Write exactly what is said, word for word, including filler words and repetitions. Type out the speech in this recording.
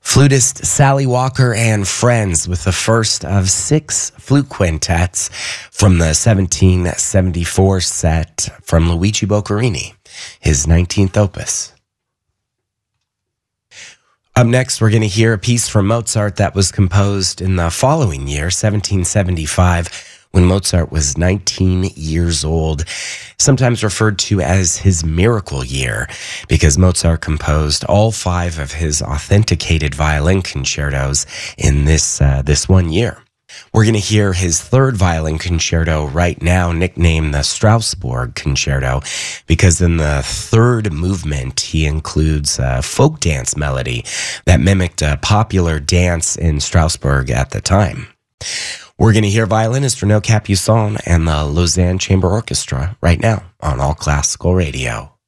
Flutist Sally Walker and Friends with the first of six flute quintets from the seventeen seventy-four set from Luigi Boccherini, his nineteenth opus. Up next, we're going to hear a piece from Mozart that was composed in the following year, seventeen seventy-five, when Mozart was nineteen years old, sometimes referred to as his miracle year, because Mozart composed all five of his authenticated violin concertos in this uh, this one year. We're going to hear his third violin concerto right now, nicknamed the Strasbourg Concerto, because in the third movement, he includes a folk dance melody that mimicked a popular dance in Strasbourg at the time. We're going to hear violinist Renaud Capuçon and the Lausanne Chamber Orchestra right now on All Classical Radio.